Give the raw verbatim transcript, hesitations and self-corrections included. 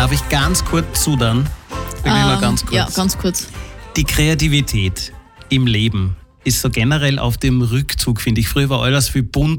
Darf ich ganz kurz zudern? Wirklich Ähm, nur ganz kurz. Ja, ganz kurz. Die Kreativität im Leben ist so generell auf dem Rückzug, finde ich. Früher war alles viel bunt.